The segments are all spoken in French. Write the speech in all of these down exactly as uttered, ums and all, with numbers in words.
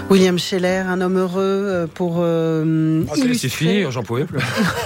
William Scheller, un homme heureux pour euh, ah, illustrer... C'est fini, j'en pouvais plus.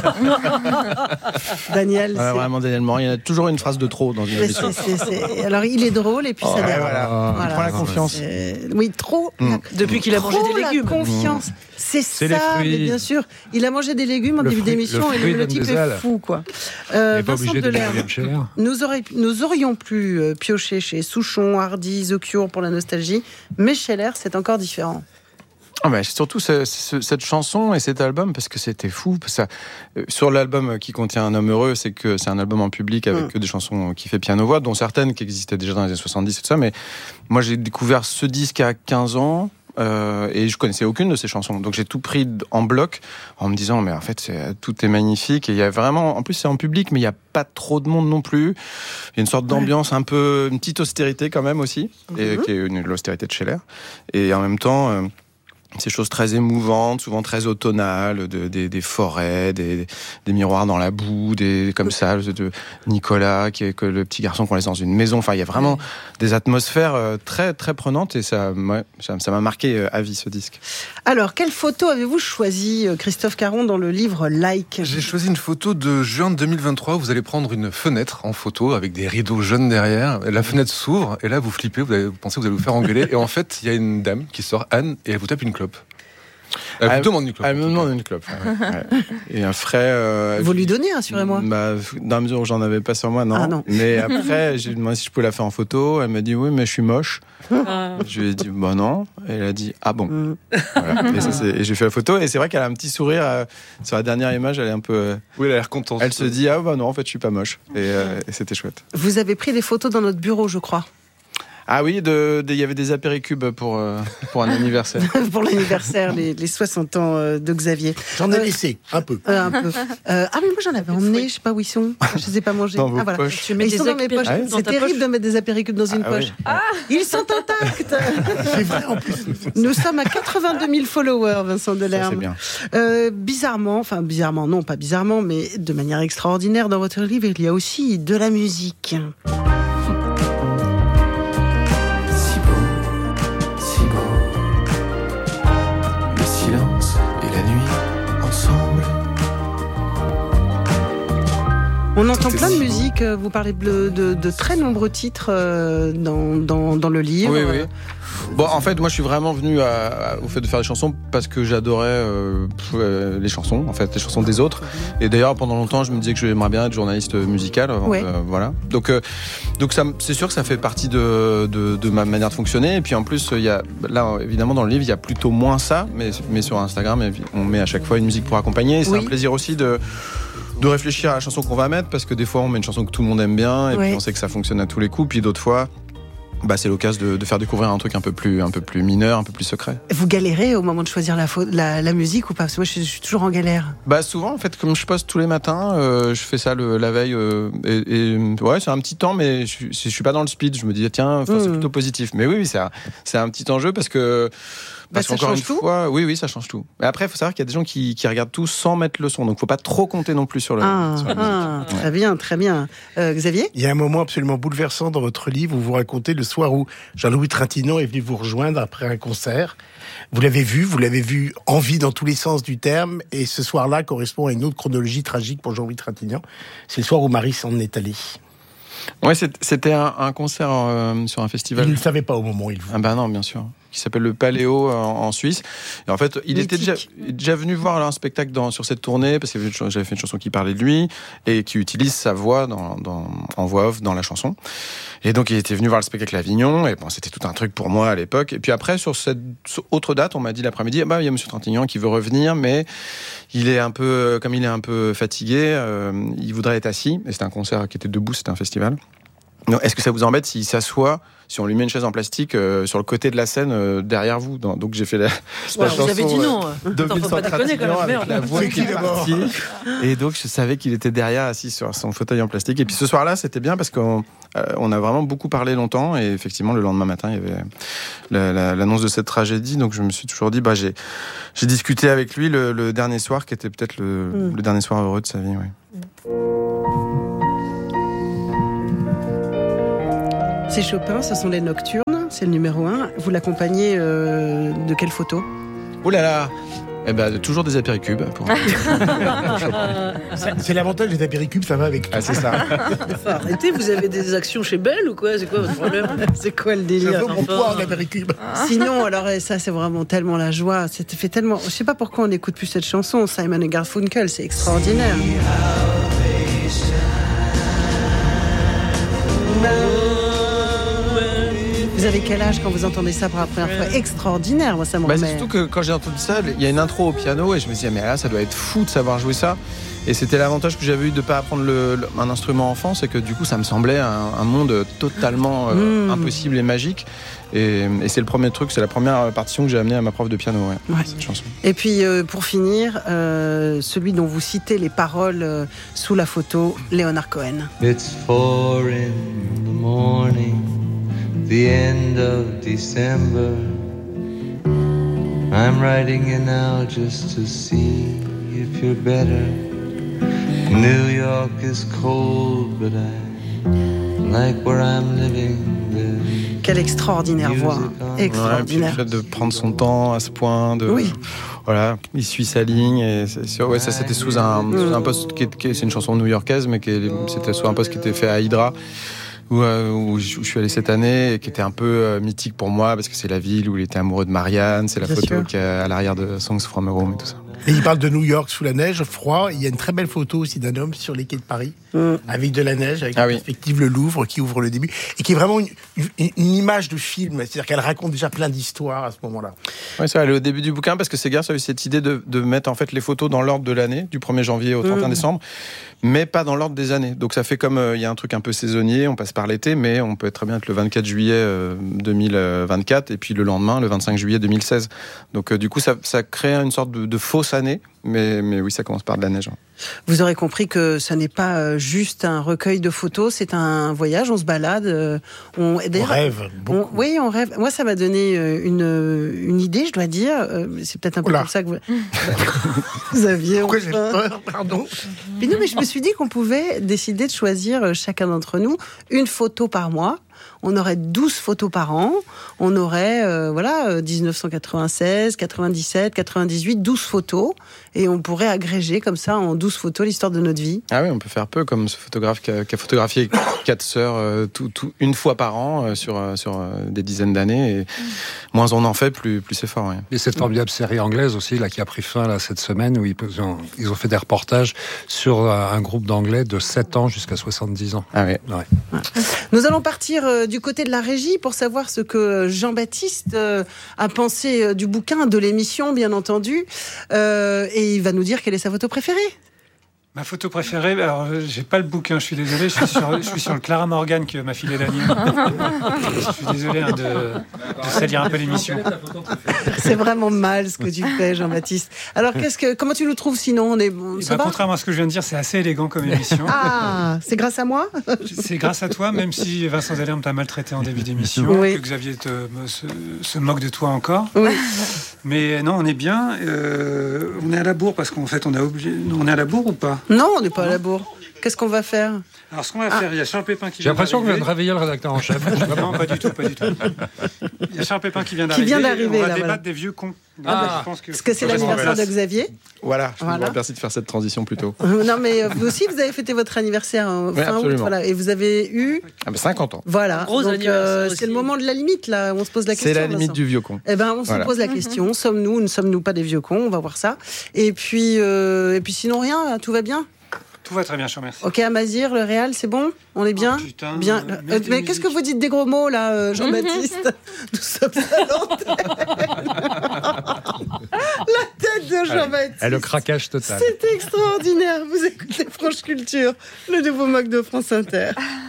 Daniel, ouais, c'est... vraiment Daniel Morin, il y a toujours une phrase de trop dans une émission. C'est, c'est, c'est... Alors il est drôle et puis oh, ça dérange. Voilà. Voilà. Il prend la confiance. C'est... Oui, trop. Mmh. Depuis qu'il a mangé des légumes. La confiance. Mmh. C'est, c'est ça, mais bien sûr. Il a mangé des légumes en le début fruit, d'émission le et le, le type est fou, quoi. Euh, Vincent Delerme, nous, aurait, nous aurions pu euh, piocher chez Souchon, Hardy, The Cure pour la nostalgie, mais Scheller, c'est encore différent. Ah bah, surtout ce, ce, cette chanson et cet album, parce que c'était fou. Ça, euh, sur l'album qui contient Un homme heureux, c'est que c'est un album en public avec mmh. que des chansons qui fait piano-voix, dont certaines qui existaient déjà dans les années soixante-dix et tout ça. Mais moi, j'ai découvert ce disque à quinze ans. Euh, et je connaissais aucune de ces chansons, donc j'ai tout pris en bloc en me disant mais en fait c'est, tout est magnifique et il y a vraiment, en plus c'est en public mais il y a pas trop de monde non plus, il y a une sorte d'ambiance un peu, une petite austérité quand même aussi, mm-hmm. et qui est une, l'austérité de Scheller, et en même temps euh, ces choses très émouvantes, souvent très automnales, de, des, des forêts, des, des miroirs dans la boue, des comme ça, de Nicolas, qui est que le petit garçon qu'on laisse dans une maison. Enfin, il y a vraiment des atmosphères très très prenantes et ça, ouais, ça, ça m'a marqué à vie ce disque. Alors, quelle photo avez-vous choisi, Christophe Caron, dans le livre Like ? J'ai choisi une photo de juin deux mille vingt-trois. Où vous allez prendre une fenêtre en photo avec des rideaux jaunes derrière. La fenêtre s'ouvre et là vous flippez, vous, avez, vous pensez que vous allez vous faire engueuler et en fait il y a une dame qui sort, Anne, et elle vous tape une clope. Elle, elle vous demande une clope. Elle me demande une clope. Ouais, ouais. Et un frais. Euh, vous lui donnez, rassurez-moi. Bah, dans la mesure où j'en avais pas sur moi, non. Ah, non. Mais après, j'ai demandé si je pouvais la faire en photo. Elle m'a dit oui, mais je suis moche. Ah. Je lui ai dit bah non. Et elle a dit ah bon. Mm. Voilà. Et, ça, c'est, et j'ai fait la photo et c'est vrai qu'elle a un petit sourire euh, sur la dernière image. Elle est un peu. Euh, oui, elle a l'air contente. Elle se dit ah bah non, en fait, je suis pas moche. Et, euh, et c'était chouette. Vous avez pris des photos dans notre bureau, je crois. Ah oui, il de, de, y avait des apéricubes pour, euh, pour un anniversaire. Pour l'anniversaire, les, les soixante ans euh, de Xavier. J'en ai laissé, un peu. Euh, un peu. Euh, ah mais moi j'en avais emmené, je sais pas où ils sont. Je les ai pas mangés. Dans vos ah voilà. poches. Tu mets ils des sont dans mes poches. Ah, c'est terrible poche de mettre des apéricubes dans une ah, poche. Oui. Ah, ils sont intacts. C'est vrai en plus. Nous sommes à quatre-vingt-deux mille followers, Vincent Delerme. Ça, c'est bien. Euh, bizarrement, enfin bizarrement, non pas bizarrement, mais de manière extraordinaire, dans votre livre, il y a aussi de la musique. On entend plein de musique, vous parlez de, de, de très nombreux titres dans, dans, dans le livre. Oui, oui. Bon, en fait, moi, je suis vraiment venu à, à, au fait de faire des chansons parce que j'adorais euh, euh, les chansons, en fait, les chansons des autres. Et d'ailleurs, pendant longtemps, je me disais que j'aimerais bien être journaliste musical. Ouais. Euh, voilà. Donc, euh, donc ça, c'est sûr que ça fait partie de, de, de ma manière de fonctionner. Et puis, en plus, il y a, là, évidemment, dans le livre, il y a plutôt moins ça, mais, mais sur Instagram, on met à chaque fois une musique pour accompagner. Et c'est oui. un plaisir aussi de... de réfléchir à la chanson qu'on va mettre, parce que des fois on met une chanson que tout le monde aime bien et ouais. puis on sait que ça fonctionne à tous les coups, puis d'autres fois bah, c'est l'occasion de, de faire découvrir un truc un peu plus, un peu plus mineur, un peu plus secret. Vous galérez au moment de choisir la, fo- la, la musique ou pas? Parce que moi je, je suis toujours en galère. Bah souvent en fait, comme je poste tous les matins, euh, je fais ça le, la veille euh, et, et ouais c'est un petit temps, mais je, je suis pas dans le speed, je me dis tiens mmh. c'est plutôt positif, mais oui, oui c'est, un, c'est un petit enjeu parce que Parce bah, qu'encore une tout fois, oui, oui, ça change tout. Mais après, il faut savoir qu'il y a des gens qui, qui regardent tout sans mettre le son. Donc, il ne faut pas trop compter non plus sur, le, ah, sur la ah, musique. Très ouais. bien, très bien. Euh, Xavier ? Il y a un moment absolument bouleversant dans votre livre où vous racontez le soir où Jean-Louis Trintignant est venu vous rejoindre après un concert. Vous l'avez vu, vous l'avez vu en vie dans tous les sens du terme. Et ce soir-là correspond à une autre chronologie tragique pour Jean-Louis Trintignant. C'est le soir où Marie s'en est allée. Oui, c'était un, un concert euh, sur un festival. Il ne le savait pas au moment où il vous... Ah ben non, bien sûr. Qui s'appelle le Paléo en, en Suisse. Et en fait, il Mythique. était déjà, déjà venu voir là, un spectacle dans, sur cette tournée, parce que j'avais fait une chanson qui parlait de lui, et qui utilise sa voix dans, dans, en voix off dans la chanson. Et donc, il était venu voir le spectacle à Avignon, et bon, c'était tout un truc pour moi à l'époque. Et puis après, sur cette autre date, on m'a dit l'après-midi, ah bah, il y a Monsieur Trintignant qui veut revenir, mais il est un peu, comme il est un peu fatigué, euh, il voudrait être assis. Et c'était un concert qui était debout, c'était un festival. Donc, est-ce que ça vous embête s'il s'assoit, si on lui met une chaise en plastique euh, sur le côté de la scène euh, derrière vous? Donc j'ai fait la, ouais, la vous chanson. Vous avez dit non. Euh, de Vincent Trintignant avec la voix qui est partie. Et donc je savais qu'il était derrière, assis sur son fauteuil en plastique. Et puis ce soir-là, c'était bien parce qu'on euh, on a vraiment beaucoup parlé longtemps. Et effectivement, le lendemain matin, il y avait la, la, l'annonce de cette tragédie. Donc je me suis toujours dit, bah j'ai j'ai discuté avec lui le, le dernier soir, qui était peut-être le, mm. le dernier soir heureux de sa vie. Ouais. Mm. C'est Chopin, ce sont les Nocturnes. c'est le numéro un. Vous l'accompagnez euh, de quelle photo ? Oh là là. Eh ben, toujours des apéricubes. Pour... c'est l'avantage des apéricubes, ça va avec tout. Ah, c'est ça. Arrêtez, vous avez des actions chez Belle ou quoi ? C'est quoi votre problème ? C'est quoi le délire ? Je veux mon poids en apéricube. Sinon, alors ça, c'est vraiment tellement la joie. C'était fait tellement. Je sais pas pourquoi on n'écoute plus cette chanson, Simon et Garfunkel, c'est extraordinaire. Vous avez quel âge quand vous entendez ça pour la première fois ? Extraordinaire, moi ça me bah, remet. C'est surtout que quand j'ai entendu ça, il y a une intro au piano et je me disais mais là ça doit être fou de savoir jouer ça. Et c'était l'avantage que j'avais eu de ne pas apprendre le, le, un instrument enfant, c'est que du coup ça me semblait un, un monde totalement euh, mmh. impossible et magique. Et, et c'est le premier truc, c'est la première partition que j'ai amenée à ma prof de piano, ouais, ouais. cette chanson. Et puis euh, pour finir, euh, celui dont vous citez les paroles euh, sous la photo, Leonard Cohen. It's four in the morning, the end of December. I'm writing you now just to see if you're better. New York is cold, but I like where I'm living there. Quelle extraordinaire voix, extraordinaire. Ouais, puis le fait de prendre son temps à ce point, de oui. Voilà, il suit sa ligne et c'est, ouais, ça c'était sous un, sous un poste qui est, qui est, c'est une chanson new-yorkaise, mais qui est, c'était sous un poste qui était fait à Hydra. Où, euh, où je suis allé cette année et qui était un peu euh, mythique pour moi parce que c'est la ville où il était amoureux de Marianne, c'est la Bien photo sûr. Qui est à l'arrière de Songs from a Room et tout ça. Et il parle de New York sous la neige, froid. Il y a une très belle photo aussi d'un homme sur les quais de Paris, mmh. avec de la neige, avec ah la oui. perspective le Louvre qui ouvre le début, et qui est vraiment une, une, une image de film. C'est-à-dire qu'elle raconte déjà plein d'histoires à ce moment-là. Oui, ça, elle est au début du bouquin parce que Seghers a eu cette idée de, de mettre en fait les photos dans l'ordre de l'année, du premier janvier au trente et un mmh. décembre, mais pas dans l'ordre des années. Donc ça fait comme il euh, y a un truc un peu saisonnier, on passe par l'été, mais on peut très bien être le vingt-quatre juillet euh, deux mille vingt-quatre et puis le lendemain, le vingt-cinq juillet deux mille seize. Donc euh, du coup, ça, ça crée une sorte de, de fausse année. Mais, mais oui, ça commence par de la neige. Vous aurez compris que ça n'est pas juste un recueil de photos, c'est un voyage, on se balade. On, on rêve beaucoup. On, oui, on rêve. Moi, ça m'a donné une, une idée, je dois dire. C'est peut-être un peu Oula. comme ça que vous, vous aviez... Pourquoi enfin... j'ai peur, pardon. Mais non, mais je me suis dit qu'on pouvait décider de choisir, chacun d'entre nous, une photo par mois. On aurait douze photos par an, on aurait euh, voilà dix-neuf cent quatre-vingt-seize, quatre-vingt-dix-sept, quatre-vingt-dix-huit, douze photos, et on pourrait agréger comme ça en douze photos l'histoire de notre vie. Ah oui, on peut faire peu comme ce photographe qui a, qui a photographié quatre sœurs euh, tout, tout, une fois par an euh, sur, euh, sur euh, des dizaines d'années, et moins on en fait, plus, plus c'est fort. Ouais. Et cette formidable série anglaise aussi là, qui a pris fin là, cette semaine, où ils ont, ils ont fait des reportages sur un groupe d'anglais de sept ans jusqu'à soixante-dix ans. Ah oui. Ouais. Ouais. Nous allons partir euh, du côté de la régie pour savoir ce que Jean-Baptiste euh, a pensé euh, du bouquin, de l'émission, bien entendu. Euh, et il va nous dire quelle est sa photo préférée. Ma photo préférée, alors j'ai pas le bouquin, je suis désolé, je suis sur, je suis sur le Clara Morgan que m'a filé Daniel. Je suis désolé hein, de, de salir un peu l'émission. C'est vraiment mal ce que tu fais, Jean-Baptiste. Alors, qu'est-ce que, comment tu nous trouves sinon? On est bon, ça bah, va contrairement à ce que je viens de dire, c'est assez élégant comme émission. Ah, c'est grâce à moi? C'est grâce à toi, même si Vincent Zalerne t'a maltraité en début d'émission, oui. que Xavier te, me, se, se moque de toi encore. Oui. Mais non, on est bien. Euh, on est à la bourre parce qu'en fait, on a obligé. On est à la bourre ou pas? Non, on n'est pas à la bourre. Qu'est-ce qu'on va faire? Alors, ce qu'on va ah. faire, il y a Charles Pépin qui J'ai l'impression qu'on vient de réveiller le rédacteur en chef. Non, pas du tout, pas du tout. Il y a Charles Pépin qui vient d'arriver. Qui vient d'arriver, on va là, débattre voilà. des vieux cons. Ah, je pense que, parce que c'est l'anniversaire de Xavier. Voilà, je voilà. vous remercie de faire cette transition plus tôt. Non, mais vous aussi, vous avez fêté votre anniversaire en oui, fin août. Voilà, et vous avez eu... Ah ben cinquante ans. Voilà, gros donc euh, c'est le moment de la limite, là, on se pose la question. C'est la limite Vincent. du vieux con. Eh ben, on voilà. se pose la question, mm-hmm. sommes-nous, ne sommes-nous pas des vieux cons? On va voir ça. Et puis, euh, et puis sinon, rien, tout va bien? Tout va très bien, je te remercie. Ok, Amazir, le Réal, c'est bon? On est bien? Oh, putain, bien. Euh, mais qu'est-ce que vous dites des gros mots, là, Jean-Baptiste? Nous sommes à l'antenne. La tête de Jean-Baptiste. Et le craquage total. C'est extraordinaire. Vous écoutez France Culture, le nouveau mock de France Inter.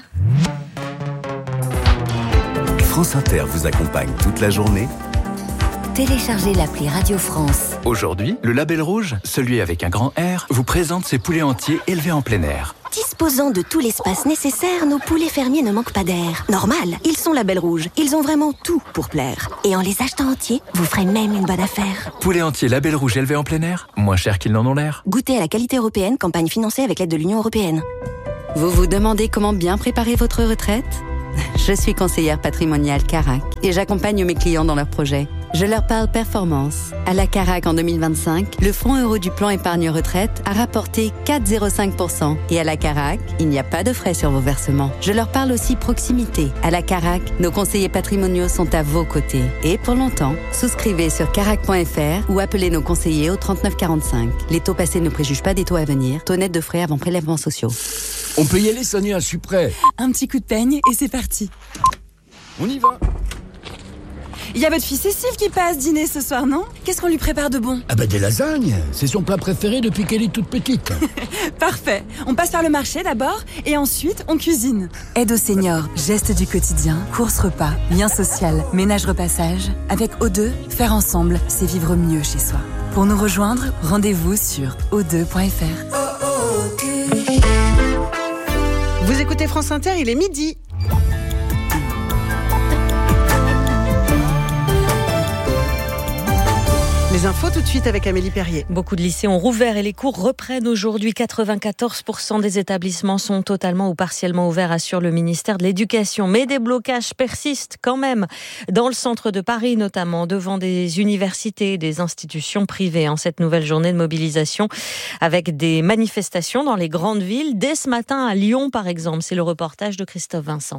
France Inter vous accompagne toute la journée. Téléchargez l'appli Radio France. Aujourd'hui, le Label Rouge, celui avec un grand R, vous présente ses poulets entiers élevés en plein air. Disposant de tout l'espace nécessaire, nos poulets fermiers ne manquent pas d'air. Normal, ils sont Label Rouge. Ils ont vraiment tout pour plaire. Et en les achetant entiers, vous ferez même une bonne affaire. Poulets entiers Label Rouge élevés en plein air, moins cher qu'ils n'en ont l'air. Goûtez à la qualité européenne, campagne financée avec l'aide de l'Union européenne. Vous vous demandez comment bien préparer votre retraite ? Je suis conseillère patrimoniale Carac et j'accompagne mes clients dans leurs projets. Je leur parle performance. À la Carac en deux mille vingt-cinq, le fonds euro du plan épargne retraite a rapporté quatre virgule zéro cinq pour cent. Et à la Carac, il n'y a pas de frais sur vos versements. Je leur parle aussi proximité. À la Carac, nos conseillers patrimoniaux sont à vos côtés. Et pour longtemps, souscrivez sur carac point f r ou appelez nos conseillers au trente-neuf quarante-cinq. Les taux passés ne préjugent pas des taux à venir. Taux net de frais avant prélèvements sociaux. On peut y aller, Sonia, je suis prêt. Un petit coup de peigne et c'est parti. On y va. Il y a votre fille Cécile qui passe dîner ce soir, non? Qu'est-ce qu'on lui prépare de bon? Ah bah des lasagnes. C'est son plat préféré depuis qu'elle est toute petite. Parfait. On passe par le marché d'abord et ensuite on cuisine. Aide aux seniors, gestes du quotidien, courses repas, lien social, ménage repassage. Avec O deux, faire ensemble, c'est vivre mieux chez soi. Pour nous rejoindre, rendez-vous sur o deux point f r. Vous écoutez France Inter, il est midi. Les infos tout de suite avec Amélie Perrier. Beaucoup de lycées ont rouvert et les cours reprennent aujourd'hui. quatre-vingt-quatorze pour cent des établissements sont totalement ou partiellement ouverts, assure le ministère de l'Éducation. Mais des blocages persistent quand même dans le centre de Paris, notamment devant des universités, des institutions privées. En cette nouvelle journée de mobilisation avec des manifestations dans les grandes villes. Dès ce matin à Lyon, par exemple, c'est le reportage de Christophe Vincent.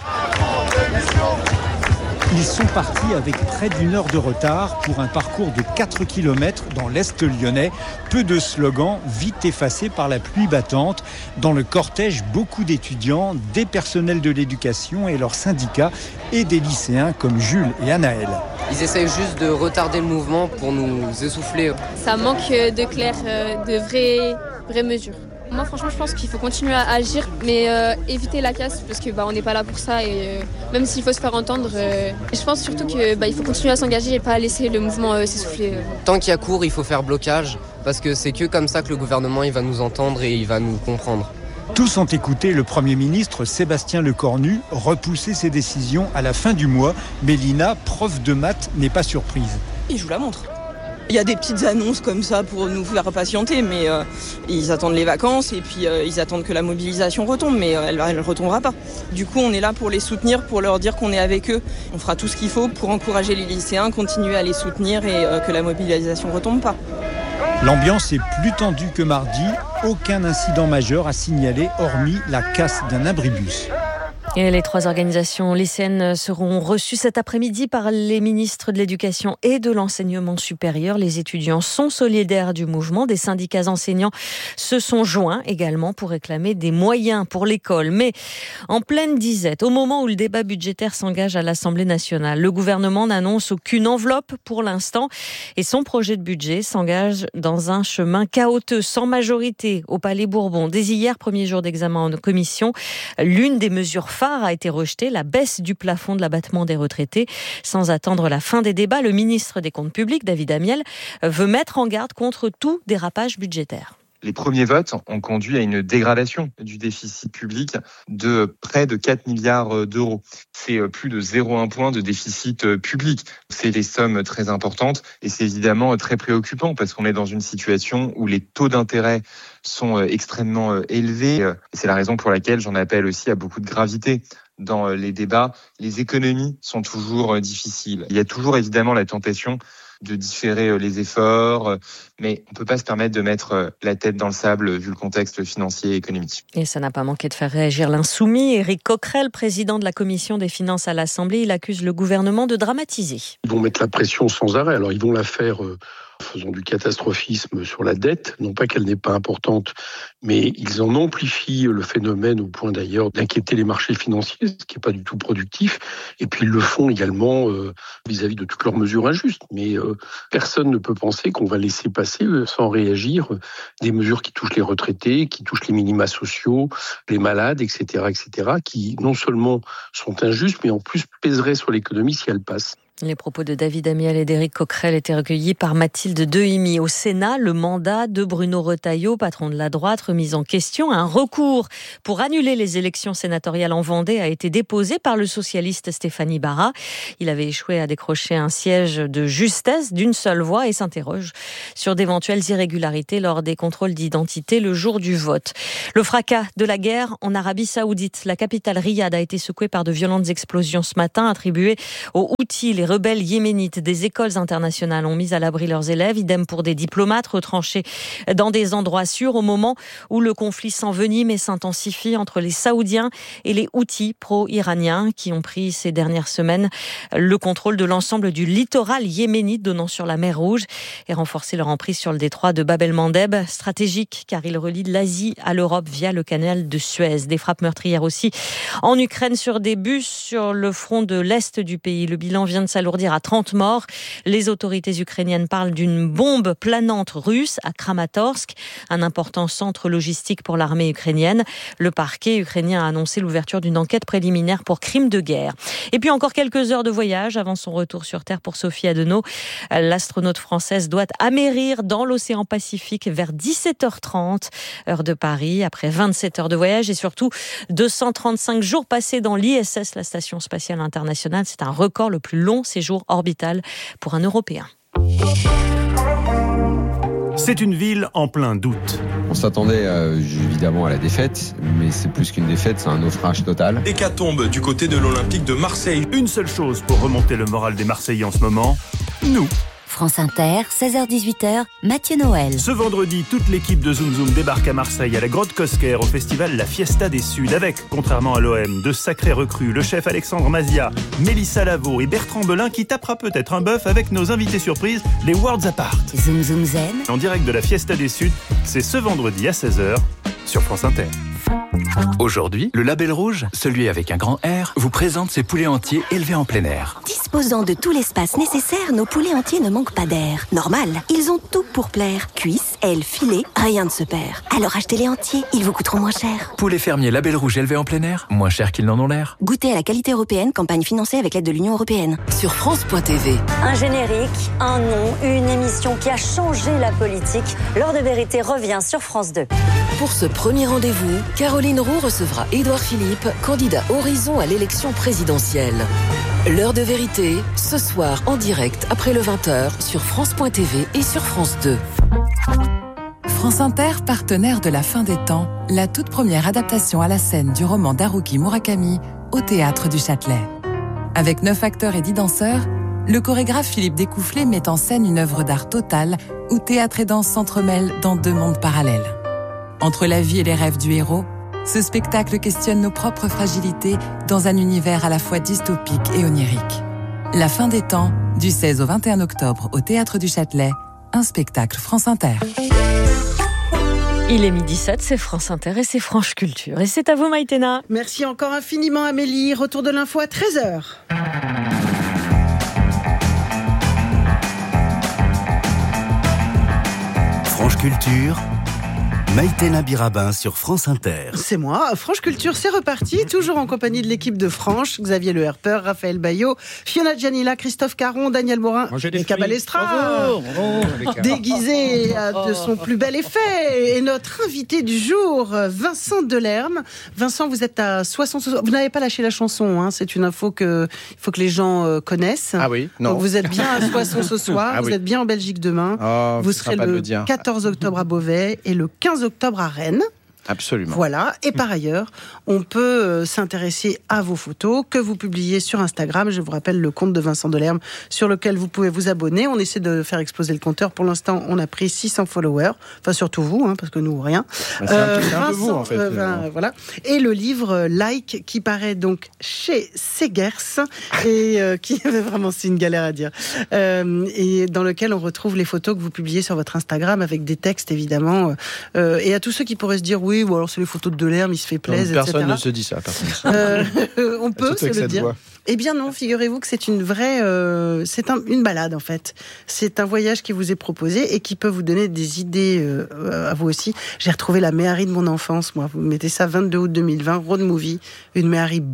Ils sont partis avec près d'une heure de retard pour un parcours de quatre kilomètres dans l'Est lyonnais. Peu de slogans, vite effacés par la pluie battante. Dans le cortège, beaucoup d'étudiants, des personnels de l'éducation et leurs syndicats et des lycéens comme Jules et Anaël. Ils essayent juste de retarder le mouvement pour nous essouffler. Ça manque de clair, de vraies, vraies mesures. Moi franchement je pense qu'il faut continuer à agir mais euh, éviter la casse parce que bah, on n'est pas là pour ça et euh, même s'il faut se faire entendre euh, je pense surtout qu'il bah, faut continuer à s'engager et pas laisser le mouvement euh, s'essouffler. Tant qu'il y a cours il faut faire blocage parce que c'est que comme ça que le gouvernement il va nous entendre et il va nous comprendre. Tous ont écouté le Premier ministre Sébastien Lecornu repousser ses décisions à la fin du mois. Mais Lina, prof de maths, n'est pas surprise. Il joue la montre. Il y a des petites annonces comme ça pour nous faire patienter, mais euh, ils attendent les vacances et puis euh, ils attendent que la mobilisation retombe, mais euh, elle ne retombera pas. Du coup, on est là pour les soutenir, pour leur dire qu'on est avec eux. On fera tout ce qu'il faut pour encourager les lycéens, continuer à les soutenir et euh, que la mobilisation ne retombe pas. L'ambiance est plus tendue que mardi. Aucun incident majeur à signaler, hormis la casse d'un abribus. Et les trois organisations lycéennes seront reçues cet après-midi par les ministres de l'Éducation et de l'Enseignement supérieur. Les étudiants sont solidaires du mouvement. Des syndicats enseignants se sont joints également pour réclamer des moyens pour l'école. Mais en pleine disette, au moment où le débat budgétaire s'engage à l'Assemblée nationale, le gouvernement n'annonce aucune enveloppe pour l'instant et son projet de budget s'engage dans un chemin chaotique, sans majorité au Palais Bourbon. Dès hier, premier jour d'examen en commission, l'une des mesures phares a été rejetée, la baisse du plafond de l'abattement des retraités. Sans attendre la fin des débats, le ministre des Comptes publics, David Amiel, veut mettre en garde contre tout dérapage budgétaire. Les premiers votes ont conduit à une dégradation du déficit public de près de quatre milliards d'euros. C'est plus de zéro virgule un point de déficit public. C'est des sommes très importantes et c'est évidemment très préoccupant parce qu'on est dans une situation où les taux d'intérêt sont extrêmement élevés. C'est la raison pour laquelle j'en appelle aussi à beaucoup de gravité. Dans les débats, les économies sont toujours difficiles. Il y a toujours évidemment la tentation de différer les efforts, mais on ne peut pas se permettre de mettre la tête dans le sable vu le contexte financier et économique. Et ça n'a pas manqué de faire réagir l'insoumis. Éric Coquerel, président de la Commission des finances à l'Assemblée, il accuse le gouvernement de dramatiser. Ils vont mettre la pression sans arrêt. Alors ils vont la faire euh, faisant du catastrophisme sur la dette. Non pas qu'elle n'est pas importante, mais ils en amplifient le phénomène au point d'ailleurs d'inquiéter les marchés financiers, ce qui n'est pas du tout productif. Et puis ils le font également euh, vis-à-vis de toutes leurs mesures injustes. Mais euh, personne ne peut penser qu'on va laisser passer euh, sans réagir euh, des mesures qui touchent les retraités, qui touchent les minima sociaux, les malades, et cetera, et cetera, qui non seulement sont injustes, mais en plus pèseraient sur l'économie si elles passent. Les propos de David Amiel et d'Éric Coquerel étaient recueillis par Mathilde Dehimi. Au Sénat, le mandat de Bruno Retailleau, patron de la droite, remis en question. Un recours pour annuler les élections sénatoriales en Vendée a été déposé par le socialiste Stéphanie Barra. Il avait échoué à décrocher un siège de justesse d'une seule voix et s'interroge sur d'éventuelles irrégularités lors des contrôles d'identité le jour du vote. Le fracas de la guerre en Arabie Saoudite. La capitale Riyad a été secouée par de violentes explosions ce matin attribuées aux Houthis. Les rebelles yéménites des écoles internationales ont mis à l'abri leurs élèves, idem pour des diplomates retranchés dans des endroits sûrs au moment où le conflit s'envenime et s'intensifie entre les Saoudiens et les Houthis pro-iraniens qui ont pris ces dernières semaines le contrôle de l'ensemble du littoral yéménite donnant sur la mer Rouge et renforcé leur emprise sur le détroit de Bab el-Mandeb, stratégique car il relie l'Asie à l'Europe via le canal de Suez. Des frappes meurtrières aussi en Ukraine sur des bus sur le front de l'Est du pays. Le bilan vient de s'alourdir à trente morts. Les autorités ukrainiennes parlent d'une bombe planante russe à Kramatorsk, un important centre logistique pour l'armée ukrainienne. Le parquet ukrainien a annoncé l'ouverture d'une enquête préliminaire pour crime de guerre. Et puis encore quelques heures de voyage avant son retour sur Terre pour Sophie Adenau. L'astronaute française doit amérir dans l'océan Pacifique vers dix-sept heures trente, heure de Paris, après vingt-sept heures de voyage et surtout deux cent trente-cinq jours passés dans l'I S S, la Station Spatiale Internationale. C'est un record, le plus long séjour orbital pour un Européen. C'est une ville en plein doute. On s'attendait euh, évidemment à la défaite, mais c'est plus qu'une défaite, c'est un naufrage total. Hécatombe du côté de l'Olympique de Marseille. Une seule chose pour remonter le moral des Marseillais en ce moment, nous. France Inter, seize heures dix-huit heures, Mathieu Noël. Ce vendredi, toute l'équipe de Zoom Zoom débarque à Marseille à la Grotte Cosquer au festival La Fiesta des Suds avec, contrairement à l'O M, de sacrés recrues, le chef Alexandre Mazia, Mélissa Lavo et Bertrand Belin qui tapera peut-être un bœuf avec nos invités surprises, les Worlds Apart. Zoom Zoom Zen. En direct de la Fiesta des Suds, c'est ce vendredi à seize heures sur France Inter. Aujourd'hui, le Label Rouge, celui avec un grand R, vous présente ses poulets entiers élevés en plein air. Disposant de tout l'espace nécessaire, nos poulets entiers ne manquent pas d'air. Normal, ils ont tout pour plaire. Cuisses, ailes, filets, rien ne se perd. Alors achetez-les entiers, ils vous coûteront moins cher. Poulets fermiers Label Rouge élevés en plein air, moins cher qu'ils n'en ont l'air. Goûtez à la qualité européenne, campagne financée avec l'aide de l'Union européenne. Sur France point T V. Un générique, un nom, une émission qui a changé la politique. L'heure de vérité revient sur France deux. Pour ce premier rendez-vous, Caroline Roux recevra Édouard Philippe, candidat Horizon à l'élection présidentielle. L'heure de vérité, ce soir en direct après le vingt heures sur France point T V et sur France deux. France Inter, partenaire de La Fin des Temps, la toute première adaptation à la scène du roman d'Haruki Murakami au Théâtre du Châtelet. Avec neuf acteurs et dix danseurs, le chorégraphe Philippe Découfflé met en scène une œuvre d'art totale où théâtre et danse s'entremêlent dans deux mondes parallèles. Entre la vie et les rêves du héros, ce spectacle questionne nos propres fragilités dans un univers à la fois dystopique et onirique. La Fin des Temps, du seize au vingt et un octobre au Théâtre du Châtelet, un spectacle France Inter. Il est midi sept, c'est France Inter et c'est Franche Culture. Et c'est à vous Maïtena. Merci encore infiniment Amélie. Retour de l'info à treize heures. Franche Culture, Maïtena Birabin sur France Inter. C'est moi, Franche Culture, c'est reparti, toujours en compagnie de l'équipe de Franche, Xavier Le Herpeur, Raphaël Bayot, Fiona Gianilla, Christophe Caron, Daniel Morin et Cabalestra, déguisé de son plus bel effet. Et notre invité du jour, Vincent Delerme. Vincent, vous êtes à soixante... Vous n'avez pas lâché la chanson, hein, c'est une info que il faut que les gens connaissent. Ah oui, non. Donc vous êtes bien à Soissons ce soir, ah vous oui. êtes bien en Belgique demain. Oh, vous serez le, le quatorze octobre à Beauvais et le quinze octobre à Rennes. Absolument. Voilà. Et par ailleurs, on peut euh, s'intéresser à vos photos que vous publiez sur Instagram. Je vous rappelle le compte de Vincent Delerme sur lequel vous pouvez vous abonner. On essaie de faire exploser le compteur. Pour l'instant, on a pris six cents followers. Enfin, surtout vous, hein, parce que nous, rien. Bah, c'est euh, un, c'est un peu vous, en fait. Euh, ben, voilà. Et le livre euh, Like, qui paraît donc chez Segers, et euh, qui vraiment, c'est une galère à dire, euh, et dans lequel on retrouve les photos que vous publiez sur votre Instagram avec des textes, évidemment. Euh, et à tous ceux qui pourraient se dire, oui, ou alors c'est les photos de Delerme, il se fait plaisir, personne et cetera. ne se dit ça, personne. Euh, on peut se le dire. Voix. Eh bien non, figurez-vous que c'est une vraie, euh, c'est un, une balade en fait. C'est un voyage qui vous est proposé et qui peut vous donner des idées euh, à vous aussi. J'ai retrouvé la Méhari de mon enfance, moi. Vous mettez ça vingt-deux août deux mille vingt, road movie, une Méhari bleue,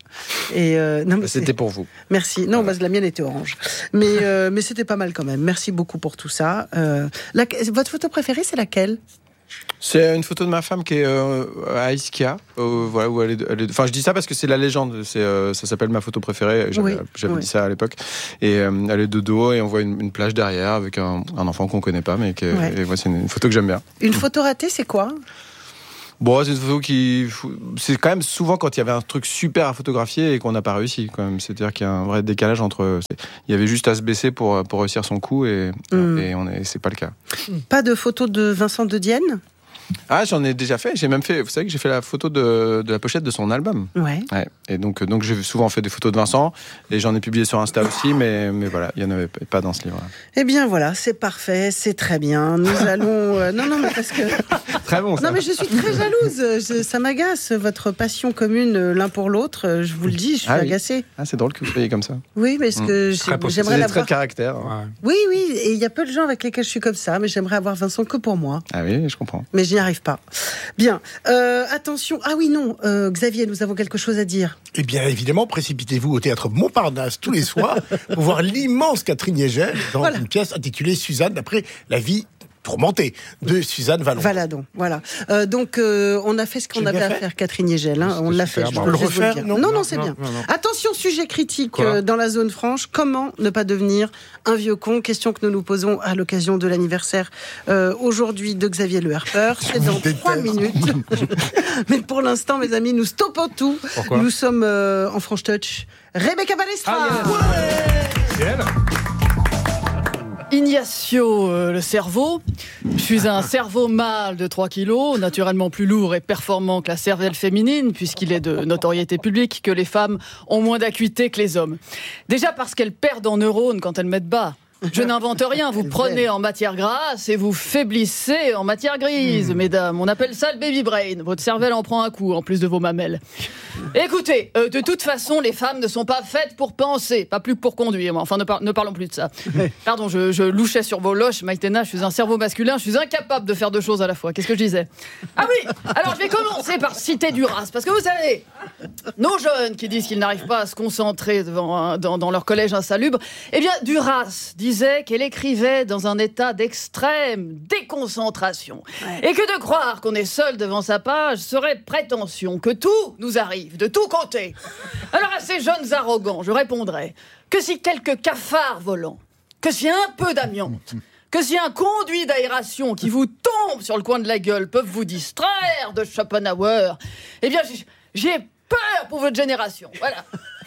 Et euh, non, mais c'était pour vous. Merci. Non, bah, la mienne était orange. Mais, euh, mais c'était pas mal quand même. Merci beaucoup pour tout ça. Euh, la, votre photo préférée, c'est laquelle ? C'est une photo de ma femme qui est euh, à Ischia. Euh, voilà, où elle est, elle est, enfin, je dis ça parce que c'est la légende. C'est, euh, ça s'appelle ma photo préférée. J'avais, oui, j'avais oui. dit ça à l'époque. Et euh, elle est de dos et on voit une, une plage derrière avec un, un enfant qu'on connaît pas, mais qui est, Ouais. et, ouais, c'est une, une photo que j'aime bien. Une photo ratée, c'est quoi ? Bon, c'est une photo qui, c'est quand même souvent quand il y avait un truc super à photographier et qu'on n'a pas réussi. Quand même, c'est-à-dire qu'il y a un vrai décalage entre. Il y avait juste à se baisser pour pour réussir son coup et mm. et on est, c'est pas le cas. Pas de photo de Vincent de Dienne ? Ah, j'en ai déjà fait. J'ai même fait. Vous savez que j'ai fait la photo de, de la pochette de son album. Ouais. ouais. Et donc, donc j'ai souvent fait des photos de Vincent et j'en ai publié sur Insta aussi, mais mais voilà, il y en avait pas dans ce livre. Eh bien voilà, c'est parfait, c'est très bien. Nous allons. Euh, non, non, mais parce que. Très bon. Ça. Non, mais je suis très jalouse. Je, ça m'agace votre passion commune l'un pour l'autre. Je vous le dis, je suis ah, agacée. Oui. Ah, c'est drôle que vous soyez comme ça. Oui, parce que mmh. j'aimerais l'avoir. Très de caractère. Ouais. Oui, oui, et il y a peu de gens avec lesquels je suis comme ça, mais j'aimerais avoir Vincent que pour moi. Ah oui, je comprends. Mais je n'y arrive pas. Bien. Euh, attention. Ah oui, non. Euh, Xavier, nous avons quelque chose à dire. Eh bien, évidemment, précipitez-vous au théâtre Montparnasse tous les soirs pour voir l'immense Catherine Yegel dans voilà. une pièce intitulée Suzanne, d'après la vie tourmentée de Suzanne Valadon. Valadon, voilà. Euh, donc, euh, on a fait ce qu'on J'ai avait à faire, Catherine Yegel. Hein, on l'a fait. Je peux le refaire le non, non, non, c'est non, bien. Non, non. Attention, sujet critique euh, dans la zone franche. Comment ne pas devenir un vieux con ? Question que nous nous posons à l'occasion de l'anniversaire euh, aujourd'hui de Xavier Le Herper. C'est dans trois minutes. Mais pour l'instant, mes amis, nous stoppons tout. Pourquoi ? Nous sommes euh, en French Touch. Rebecca Balestra. Ah, yes. Ouais. C'est elle. Ignacio, euh, le cerveau. Je suis un cerveau mâle de trois kilos, naturellement plus lourd et performant que la cervelle féminine, puisqu'il est de notoriété publique que les femmes ont moins d'acuité que les hommes. Déjà parce qu'elles perdent en neurones quand elles mettent bas. Je n'invente rien, vous prenez en matière grasse et vous faiblissez en matière grise, mmh. mesdames. On appelle ça le baby brain. Votre cervelle en prend un coup, en plus de vos mamelles. Écoutez, euh, de toute façon, les femmes ne sont pas faites pour penser, pas plus que pour conduire. Enfin, ne, par- ne parlons plus de ça. Pardon, je, je louchais sur vos loches, Maïtena, je suis un cerveau masculin, je suis incapable de faire deux choses à la fois. Qu'est-ce que je disais ? Ah oui, alors je vais commencer par citer Duras, parce que vous savez, nos jeunes qui disent qu'ils n'arrivent pas à se concentrer devant, dans, dans leur collège insalubre, eh bien, Duras dit disait qu'elle écrivait dans un état d'extrême déconcentration. Ouais. Et que de croire qu'on est seul devant sa page serait prétention, que tout nous arrive, de tous côtés. Alors à ces jeunes arrogants, je répondrais que si quelques cafards volants, que si un peu d'amiante, que si un conduit d'aération qui vous tombe sur le coin de la gueule peuvent vous distraire de Schopenhauer, eh bien j'ai peur pour votre génération. Voilà.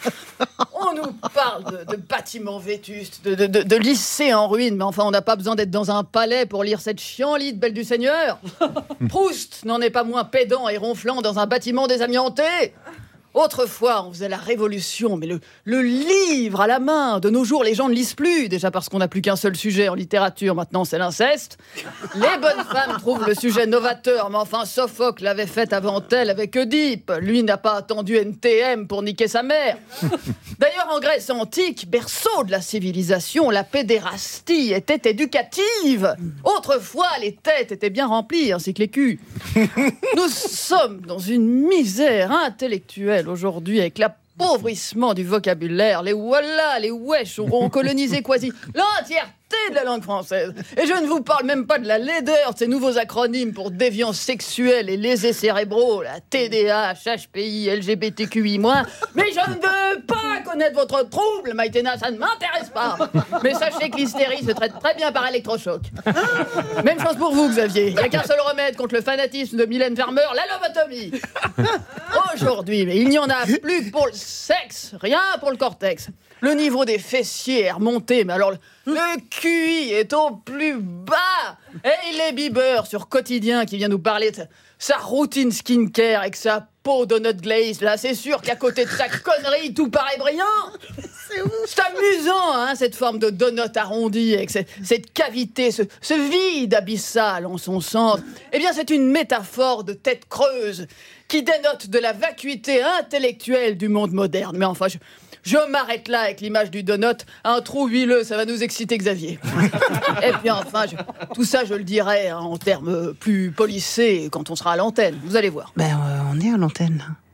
On nous parle de, de bâtiments vétustes, de, de, de, de lycées en ruine, mais enfin, on n'a pas besoin d'être dans un palais pour lire cette chienlit de Belle du Seigneur. Proust n'en est pas moins pédant et ronflant dans un bâtiment désamianté. Autrefois, on faisait la révolution, mais le, le livre à la main. De nos jours, les gens ne lisent plus, déjà parce qu'on n'a plus qu'un seul sujet en littérature, maintenant c'est l'inceste. Les bonnes femmes trouvent le sujet novateur, mais enfin Sophocle l'avait fait avant elle avec Oedipe. Lui n'a pas attendu N T M pour niquer sa mère. D'ailleurs, en Grèce antique, berceau de la civilisation, la pédérastie était éducative. Autrefois, les têtes étaient bien remplies, ainsi que les culs. Nous sommes dans une misère intellectuelle aujourd'hui, avec l'appauvrissement du vocabulaire. Les voilà, les wesh ont colonisé quasi l'entièreté de la langue française. Et je ne vous parle même pas de la laideur de ces nouveaux acronymes pour déviance sexuelle et lésés cérébraux, la T D A H, H P I, L G B T Q I moins. Mais je ne veux pas connaître votre trouble, Maïtena, ça ne m'intéresse pas. Mais sachez que l'hystérie se traite très bien par électrochoc. Même chose pour vous, Xavier. Il n'y a qu'un seul remède contre le fanatisme de Mylène Farmer, la lobotomie. Aujourd'hui, mais il n'y en a plus que pour le sexe, rien pour le cortex. Le niveau des fessiers est remonté, mais alors le, le Q I est au plus bas. Et il est Bieber sur Quotidien qui vient nous parler de sa, sa routine skincare avec sa peau donut glaze. Là, c'est sûr qu'à côté de sa connerie, tout paraît brillant. C'est, c'est amusant, hein, cette forme de donut arrondi avec cette, cette cavité, ce, ce vide abyssal en son centre. Eh bien, c'est une métaphore de tête creuse qui dénote de la vacuité intellectuelle du monde moderne. Mais enfin, je... Je m'arrête là avec l'image du donut. Un trou huileux, ça va nous exciter, Xavier. Et puis enfin, je, tout ça, je le dirai hein, en termes plus polissés quand on sera à l'antenne. Vous allez voir. Ben, euh, on est à l'antenne.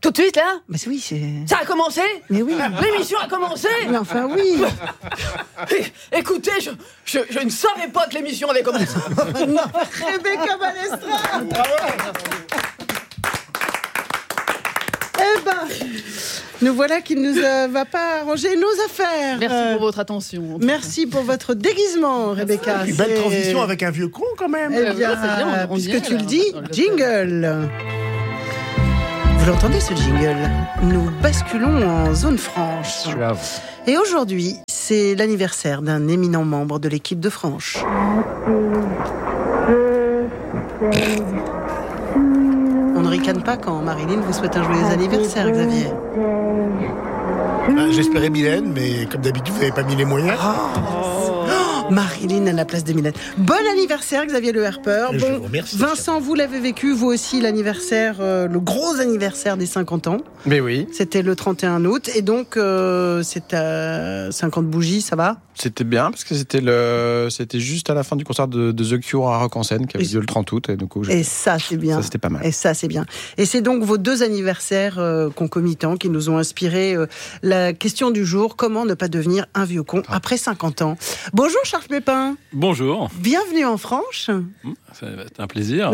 Tout de suite, là ? Bah oui, c'est... Ça a commencé ? Mais oui. L'émission a commencé ? Mais enfin, oui. É- Écoutez, je, je, je ne savais pas que l'émission avait commencé. Non, Rebecca Balestra. Eh ben, nous voilà qu'il ne nous euh, va pas arranger nos affaires. Merci Euh, pour votre attention. Merci pour votre déguisement, Rebecca. Une belle C'est- transition avec un vieux con, quand même. Eh bien, c'est bien, on- on y puisque est, tu là. le dis, Dans le- jingle. Vous l'entendez, ce jingle ? Nous basculons en zone franche. Et aujourd'hui, c'est l'anniversaire d'un éminent membre de l'équipe de Franche. On ne ricane pas quand Marilyn vous souhaite un joyeux anniversaire, Xavier. Ah, j'espérais Mylène, mais comme d'habitude, vous n'avez pas mis les moyens. Oh, Marilyn à la place de Mylène. Bon anniversaire, Xavier Le Harper. Je Bon, vous remercie, Vincent, vous l'avez vécu, vous aussi, l'anniversaire, euh, le gros anniversaire des cinquante ans. Mais oui. C'était le trente et un août. Et donc, euh, c'est à cinquante bougies, ça va ? C'était bien parce que c'était le, c'était juste à la fin du concert de, de The Cure à Rock en scène qui avait lieu le trente août et du coup. Et ça, c'est bien. Ça, c'était pas mal. Et ça, c'est bien. Et c'est donc vos deux anniversaires euh, concomitants qui nous ont inspiré euh, la question du jour, comment ne pas devenir un vieux con après cinquante ans. Bonjour Charles Pépin. Bonjour. Bienvenue en Franche. Ça va être un plaisir.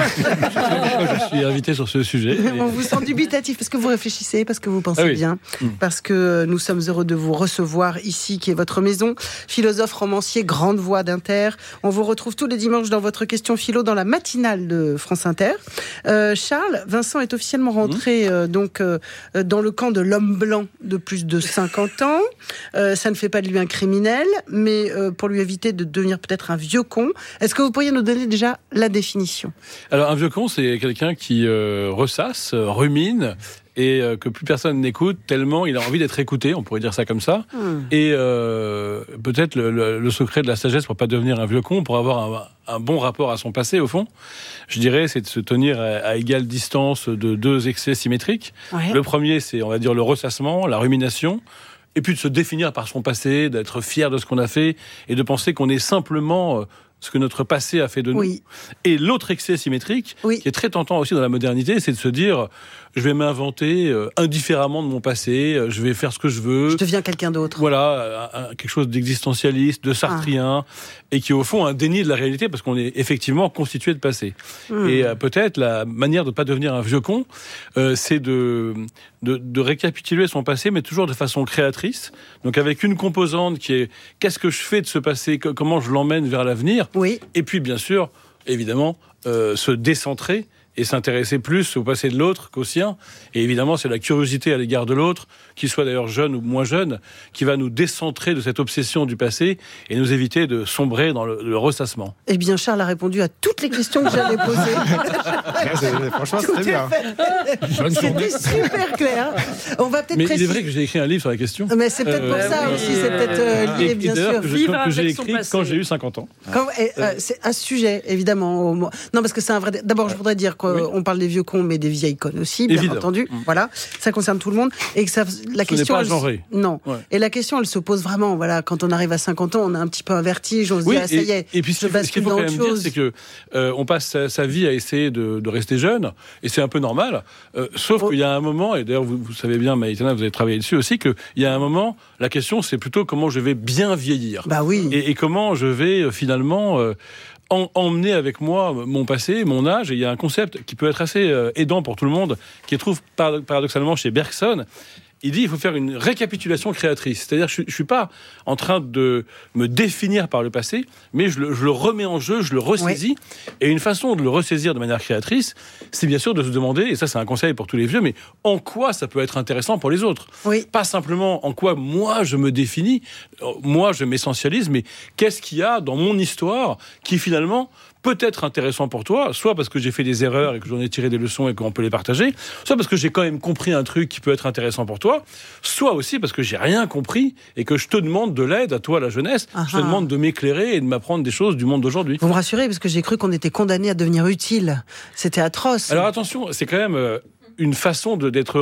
Je suis invité sur ce sujet. On vous sent dubitatif parce que vous réfléchissez, parce que vous pensez Ah oui. bien, Mm. parce que nous sommes heureux de vous recevoir ici, qui est votre maison. Philosophe, romancier, grande voix d'Inter. On vous retrouve tous les dimanches dans votre question philo dans la matinale de France Inter. Euh, Charles, Vincent est officiellement rentré Mm. euh, donc euh, dans le camp de l'homme blanc de plus de cinquante ans. Euh, ça ne fait pas de lui un criminel, mais euh, pour lui éviter de devenir peut-être un vieux con. Est-ce que vous pourriez nous donner déjà la définition ? Alors, un vieux con, c'est quelqu'un qui euh, ressasse, euh, rumine, et euh, que plus personne n'écoute tellement il a envie d'être écouté, on pourrait dire ça comme ça. Hmm. Et euh, peut-être le, le, le secret de la sagesse pour pas devenir un vieux con, pour avoir un, un bon rapport à son passé, au fond, je dirais, c'est de se tenir à, à égale distance de deux excès symétriques. Ouais. Le premier, c'est, on va dire, le ressassement, la rumination. Et puis de se définir par son passé, d'être fier de ce qu'on a fait, et de penser qu'on est simplement euh, ce que notre passé a fait de nous. Oui. Et l'autre excès symétrique, Oui. qui est très tentant aussi dans la modernité, c'est de se dire, je vais m'inventer euh, indifféremment de mon passé, euh, je vais faire ce que je veux. Je deviens quelqu'un d'autre. Voilà, un- un- quelque chose d'existentialiste, de sartrien, et qui est au fond un déni de la réalité, parce qu'on est effectivement constitué de passé. Hmm. Et euh, peut-être la manière de ne pas devenir un vieux con, euh, c'est de, de, de récapituler son passé, mais toujours de façon créatrice. Donc avec une composante qui est qu'est-ce que je fais de ce passé, que- comment je l'emmène vers l'avenir. Oui. Et puis bien sûr, évidemment, euh, se décentrer et s'intéresser plus au passé de l'autre qu'au sien. Et évidemment, c'est la curiosité à l'égard de l'autre, qu'il soit d'ailleurs jeune ou moins jeune, qui va nous décentrer de cette obsession du passé et nous éviter de sombrer dans le, le ressassement. Eh bien, Charles a répondu à toutes les questions que j'allais poser. Franchement, Tout c'était est bien. fait. C'était super clair. On va peut-être Mais il est préciser. vrai que j'ai écrit un livre sur la question. Mais c'est peut-être pour ça aussi, c'est peut-être euh, lié, Et- et bien d'ailleurs, sûr. que je- Vivre que j'ai avec son écrit passé. quand j'ai eu cinquante ans. Quand- et, euh, c'est un sujet, évidemment. au- Non, parce que c'est un vrai. D'abord, je voudrais dire qu'on parle des vieux cons, mais des vieilles connes aussi, bien Évidemment. entendu. Mm. Voilà, ça concerne tout le monde. Et que ça, la Ce question. n'est pas elle- genré. Non. Ouais. Et la question, elle se pose vraiment. Voilà, quand on arrive à cinquante ans, on a un petit peu un vertige. On se Oui, dit, ah, ça y est. et, et puis ce je qu'il faut, ce bascule qu'il faut dans quand autre même dire, chose. c'est que euh, on passe sa, sa vie à essayer de, de rester jeune, et c'est un peu normal. Euh, sauf Oh. qu'il y a un moment, et d'ailleurs vous, vous savez bien, Maïtena, vous avez travaillé dessus aussi, qu'il y a un moment, la question c'est plutôt comment je vais bien vieillir. Bah oui. Et, et comment je vais euh, finalement euh, en- emmener avec moi mon passé, mon âge. Et il y a un concept qui peut être assez euh, aidant pour tout le monde, qui est trouve par- paradoxalement chez Bergson. Il dit il faut faire une récapitulation créatrice. C'est-à-dire je ne suis pas en train de me définir par le passé, mais je le, je le remets en jeu, je le ressaisis. Et une façon de le ressaisir de manière créatrice, c'est bien sûr de se demander, et ça c'est un conseil pour tous les vieux, mais en quoi ça peut être intéressant pour les autres. Oui. Pas simplement en quoi moi je me définis, euh, moi je m'essentialise, mais qu'est-ce qu'il y a dans mon histoire qui finalement peut être intéressant pour toi, soit parce que j'ai fait des erreurs et que j'en ai tiré des leçons et qu'on peut les partager, soit parce que j'ai quand même compris un truc qui peut être intéressant pour toi, soit aussi parce que j'ai rien compris et que je te demande de l'aide à toi, la jeunesse, Ah je te ah. demande de m'éclairer et de m'apprendre des choses du monde d'aujourd'hui. Vous me rassurez, parce que j'ai cru qu'on était condamné à devenir utile. C'était atroce. Alors attention, c'est quand même euh, une façon de, d'être heureux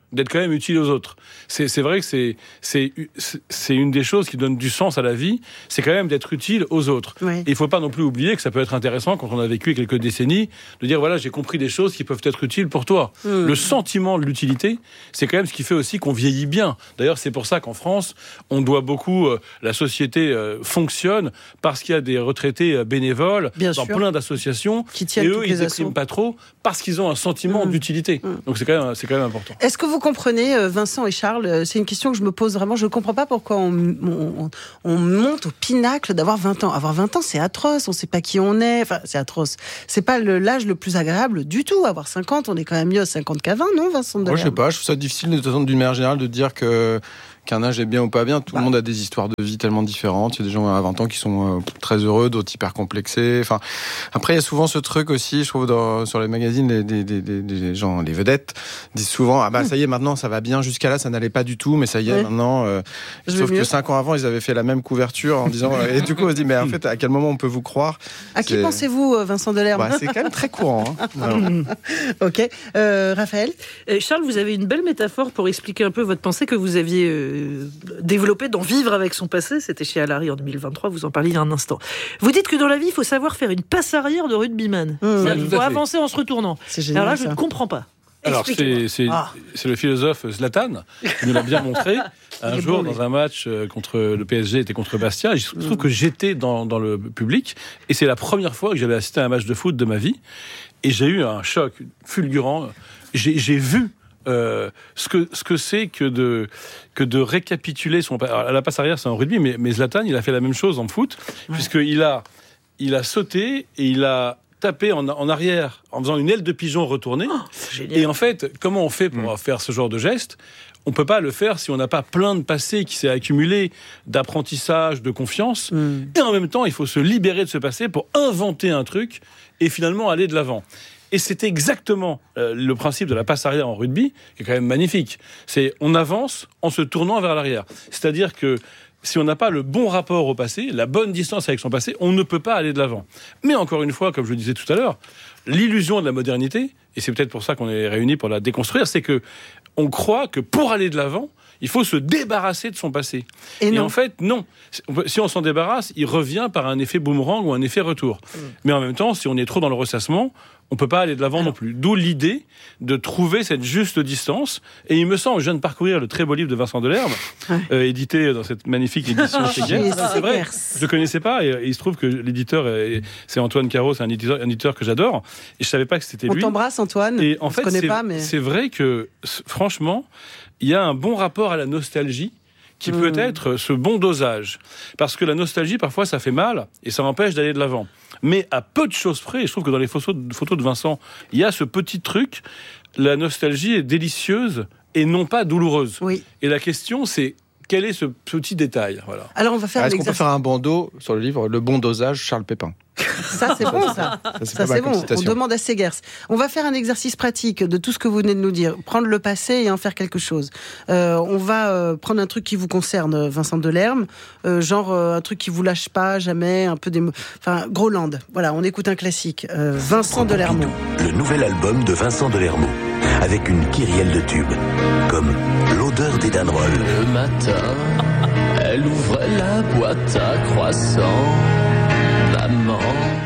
d'être quand même utile aux autres. C'est, c'est vrai que c'est, c'est, c'est une des choses qui donne du sens à la vie, c'est quand même d'être utile aux autres. Oui. Et il ne faut pas non plus oublier que ça peut être intéressant, quand on a vécu quelques décennies, de dire, voilà, j'ai compris des choses qui peuvent être utiles pour toi. Mmh. Le sentiment de l'utilité, c'est quand même ce qui fait aussi qu'on vieillit bien. D'ailleurs, c'est pour ça qu'en France, on doit beaucoup... Euh, la société euh, fonctionne parce qu'il y a des retraités euh, bénévoles bien dans sûr. plein d'associations. Qui tiennent et eux, toutes ils les n'expriment assos. pas trop parce qu'ils ont un sentiment mmh. d'utilité. Mmh. Donc c'est quand même, c'est quand même important. Est-ce que vous comprenez, Vincent et Charles, c'est une question que je me pose vraiment, je ne comprends pas pourquoi on, on, on monte au pinacle d'avoir vingt ans. Avoir vingt ans, c'est atroce, on ne sait pas qui on est, enfin c'est atroce. C'est pas le, l'âge le plus agréable du tout. Avoir cinquante, on est quand même mieux à cinquante qu'à vingt, non, Vincent Delerme ? Moi, je sais pas, je trouve ça difficile de toute façon, d'une manière générale de dire que qu'un âge est bien ou pas bien. Tout bah. le monde a des histoires de vie tellement différentes. Il y a des gens à vingt ans qui sont euh, très heureux, d'autres hyper complexés. Enfin, après, il y a souvent ce truc aussi, je trouve, dans, sur les magazines, les, les, les, les, les gens, les vedettes, disent souvent, ah bah ça y est, maintenant ça va bien. Jusqu'à là, ça n'allait pas du tout, mais ça y est, ouais. maintenant. Euh, sauf que cinq ans avant, ils avaient fait la même couverture en disant, et du coup, on se dit, mais en fait, à quel moment on peut vous croire ? À qui pensez-vous, Vincent Delerme ? Bah, c'est quand même très courant. Hein. Voilà. Ok. Euh, Raphaël ? euh, Charles, vous avez une belle métaphore pour expliquer un peu votre pensée que vous aviez euh, développée dans Vivre avec son passé. C'était chez Alary en deux mille vingt-trois, vous en parliez il y a un instant. Vous dites que dans la vie, il faut savoir faire une passe arrière de rugbyman. Mmh, il faut avancer en se retournant. C'est génial, alors là, ça. je ne comprends pas. Alors, c'est, c'est, ah. c'est le philosophe Zlatan qui nous l'a bien montré. Un jour, bon, dans un match contre le P S G, était contre Bastia, et je trouve mmh. que j'étais dans, dans le public, et c'est la première fois que j'avais assisté à un match de foot de ma vie, et j'ai eu un choc fulgurant. J'ai, j'ai vu euh, ce que ce que c'est que de que de récapituler son. Alors, la passe arrière, c'est en rugby, mais, mais Zlatan, il a fait la même chose en foot, ouais. puisqu'il a il a sauté et il a tapé en, en arrière en faisant une aile de pigeon retournée. Oh, et en fait, comment on fait pour mmh. faire ce genre de geste ? On ne peut pas le faire si on n'a pas plein de passé qui s'est accumulé d'apprentissage, de confiance. Mmh. Et en même temps, il faut se libérer de ce passé pour inventer un truc et finalement aller de l'avant. Et c'est exactement euh, le principe de la passe arrière en rugby, qui est quand même magnifique. C'est on avance en se tournant vers l'arrière. C'est-à-dire que si on n'a pas le bon rapport au passé, la bonne distance avec son passé, on ne peut pas aller de l'avant. Mais encore une fois, comme je le disais tout à l'heure, l'illusion de la modernité, et c'est peut-être pour ça qu'on est réunis pour la déconstruire, c'est que on croit que pour aller de l'avant, il faut se débarrasser de son passé. Et, et en fait, non. Si on s'en débarrasse, il revient par un effet boomerang ou un effet retour. Mmh. Mais en même temps, si on est trop dans le ressassement, on ne peut pas aller de l'avant Alors. non plus. D'où l'idée de trouver cette juste distance. Et il me semble, je viens de parcourir le très beau livre de Vincent Delerme, ouais. euh, édité dans cette magnifique édition chez Guerre. C'est vrai, je ne connaissais pas. Et, et il se trouve que l'éditeur, est, c'est Antoine Caro, c'est un éditeur, un éditeur que j'adore. Et je ne savais pas que c'était lui. On t'embrasse, Antoine. Et en on fait, se connaît c'est, pas, mais... c'est vrai que, franchement, il y a un bon rapport à la nostalgie qui mmh. peut être ce bon dosage. Parce que la nostalgie, parfois, ça fait mal et ça empêche d'aller de l'avant. Mais à peu de choses près, et je trouve que dans les photos, photos de Vincent, il y a ce petit truc, la nostalgie est délicieuse et non pas douloureuse. Oui. Et la question, c'est quel est ce petit détail ? Voilà. Alors, on va faire ah, Est-ce qu'on peut exercice... faire un bandeau sur le livre « Le bon dosage, Charles Pépin » ? Ça, c'est bon, ça. Ça, c'est, ça, c'est bon. On demande à Segers. On va faire un exercice pratique de tout ce que vous venez de nous dire. Prendre le passé et en faire quelque chose. Euh, on va euh, prendre un truc qui vous concerne, Vincent Delerme. Euh, genre euh, un truc qui vous lâche pas, jamais, un peu des... Enfin, Groland. Voilà, on écoute un classique. Euh, Vincent Delerme. Le nouvel album de Vincent Delerme. Avec une kyrielle de tubes. Comme L'odeur des danerolles. Le matin, elle ouvrait la boîte à croissants. Maman.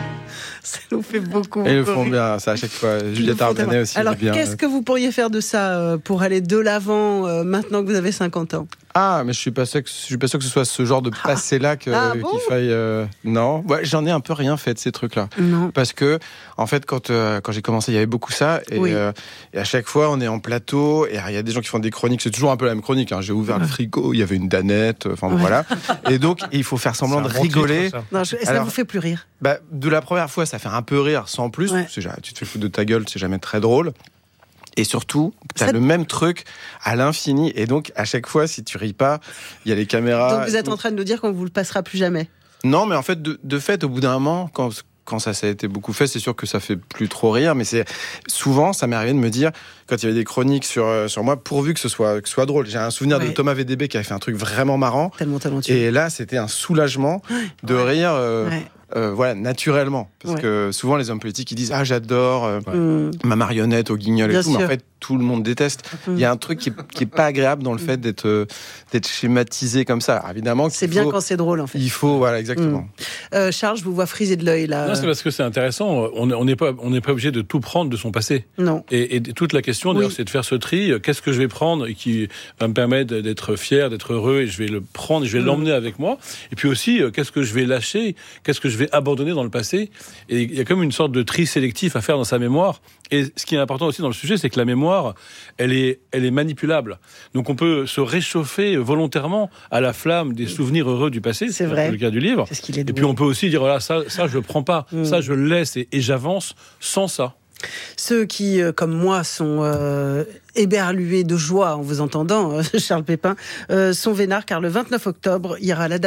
Ça nous fait beaucoup. Et ils le font bien, ça à chaque fois. Juliette Armanet aussi. Alors, bien. Qu'est-ce que vous pourriez faire de ça pour aller de l'avant euh, maintenant que vous avez cinquante ans ? Ah, mais je suis pas sûr que je suis pas sûr que ce soit ce genre de passé-là que, ah, bon qu'il faille. Euh... Non, ouais, j'en ai un peu rien fait de ces trucs-là. Non. Parce que en fait, quand euh, quand j'ai commencé, il y avait beaucoup ça, et, oui. euh, et à chaque fois, on est en plateau, et il y a des gens qui font des chroniques. C'est toujours un peu la même chronique. Hein. J'ai ouvert ouais. le frigo, il y avait une danette. Enfin bon, ouais. voilà. Et donc, il faut faire semblant de rigoler. Titre, ça. Non, je, ça Alors, vous fait plus rire. Bah, de la première fois, ça fait un peu rire, sans plus. Ouais. C'est, tu te fais foutre de ta gueule, c'est jamais très drôle. Et surtout, tu as ça... le même truc à l'infini. Et donc, à chaque fois, si tu ris pas, il y a les caméras. Donc, vous êtes en train de nous dire qu'on vous le passera plus jamais ? Non, mais en fait, de, de fait, au bout d'un moment, quand, quand ça, ça a été beaucoup fait, c'est sûr que ça fait plus trop rire. Mais c'est souvent, ça m'est arrivé de me dire, quand il y avait des chroniques sur, sur moi, pourvu que ce soit, que ce soit drôle. J'ai un souvenir ouais. de Thomas V D B qui avait fait un truc vraiment marrant. Tellement talentueux. Et là, c'était un soulagement de ouais. rire. Euh, ouais. euh, voilà, naturellement. Parce Ouais. que souvent, les hommes politiques, ils disent « Ah, j'adore euh, Mm. ma marionnette au guignol Bien et tout », mais en sûr. fait, tout le monde déteste. Mm. Il y a un truc qui est, qui est pas agréable dans le fait d'être, euh, d'être schématisé comme ça. Alors, évidemment, C'est qu'il bien faut- quand c'est drôle, en fait. Il faut, voilà, exactement. Mm. Euh, Charles, je vous vois friser de l'œil, là. Non, c'est parce que c'est intéressant. On on n'est pas, on n'est pas obligé de tout prendre de son passé. Non. Et, et toute la question, d'ailleurs, Oui. c'est de faire ce tri. Qu'est-ce que je vais prendre et qui va me permettre d'être fier, d'être heureux, et je vais le prendre, et je vais Mm. l'emmener avec moi. Et puis aussi, euh, qu'est-ce que je vais lâcher, qu'est-ce que je vais abandonner dans le passé. Et il y a comme une sorte de tri sélectif à faire dans sa mémoire. Et ce qui est important aussi dans le sujet, c'est que la mémoire, elle est, elle est manipulable. Donc on peut se réchauffer volontairement à la flamme des souvenirs heureux du passé. C'est vrai. le cas du livre. Parce qu'il est Et doué. puis on peut aussi dire, voilà, ça, ça je le prends pas, Mm. ça je le laisse et, et j'avance sans ça. Ceux qui, euh, comme moi, sont euh, éberlués de joie en vous entendant, euh, Charles Pépin, euh, sont vénards car le vingt-neuf octobre, il y aura l'adaptation